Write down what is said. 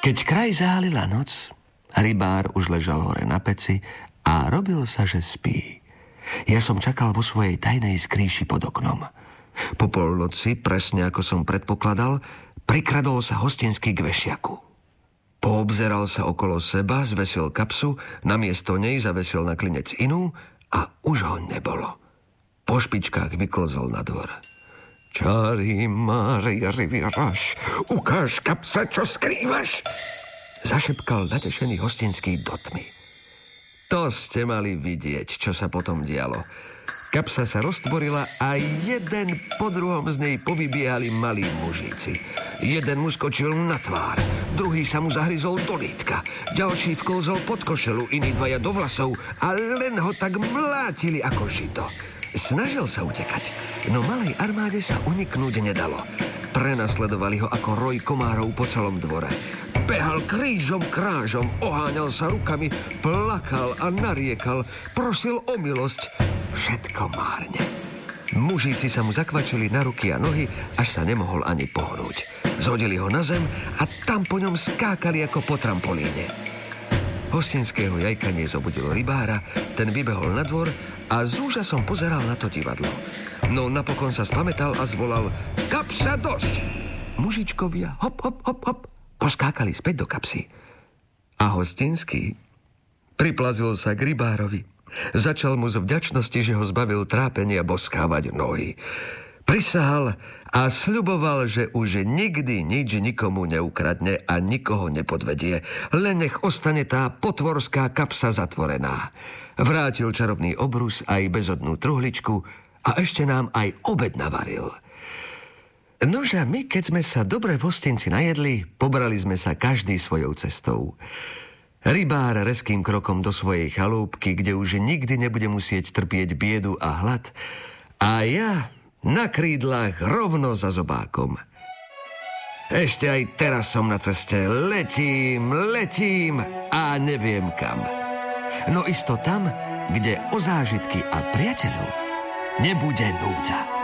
Keď kraj zálila noc, rybár už ležal hore na peci a robil sa, že spí. Ja som čakal vo svojej tajnej skrýši pod oknom. Po polnoci, presne ako som predpokladal, prikradol sa hostinský k vešiaku. Poobzeral sa okolo seba, zvesil kapsu, namiesto nej zavesil na klinec inú a už ho nebolo. Po špičkách vyklzol na dvor. Čári Mária Rivieraš, ukáž kapsa, čo skrývaš, zašepkal natešený hostinský do tmy. To ste mali vidieť, čo sa potom dialo. Kapsa sa roztvorila a jeden po druhom z nej povybiehali malí mužíci. Jeden mu skočil na tvár, druhý sa mu zahryzol do lítka, ďalší vklzol pod košelu, iní dvaja do vlasov a len ho tak mlátili ako žito. Snažil sa utekať, no malej armáde sa uniknúť nedalo. Prenasledovali ho ako roj komárov po celom dvore. Behal krížom krážom, oháňal sa rukami, plakal a nariekal, prosil o milosť. Všetko márne. Mužíci sa mu zakvačili na ruky a nohy, až sa nemohol ani pohnúť. Zhodili ho na zem a tam po ňom skákali ako po trampolíne. Hostinského jajkanie zobudilo rybára, ten vybehol na dvor a z úžasom pozeral na to divadlo. No napokon sa spamätal a zvolal: Kapsa, dosť! Mužičkovia hop, hop, hop, hop poskákali späť do kapsy. A hostinský priplazil sa k rybárovi. Začal mu z vďačnosti, že ho zbavil trápenia, boskávať nohy. Prisahal a sľuboval, že už nikdy nič nikomu neukradne a nikoho nepodvedie, len nech ostane tá potvorská kapsa zatvorená. Vrátil čarovný obrus aj bezodnú truhličku a ešte nám aj obed navaril. Nože my, keď sme sa dobre v hostinci najedli, pobrali sme sa každý svojou cestou. Rybár rezkým krokom do svojej chalúbky, kde už nikdy nebude musieť trpieť biedu a hlad, a ja na krídlach rovno za zobákom. Ešte aj teraz som na ceste. Letím a neviem kam. No isto tam, kde o zážitky a priateľov nebude núdza.